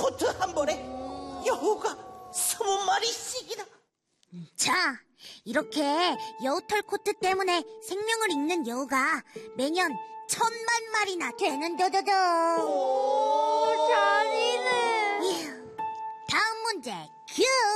코트 한 번에 여우가 20마리씩이나. 자, 이렇게 여우털 코트 때문에 생명을 잃는 여우가 매년 10,000,000마리나 되는데도도. 잔인해. 다음 문제 큐.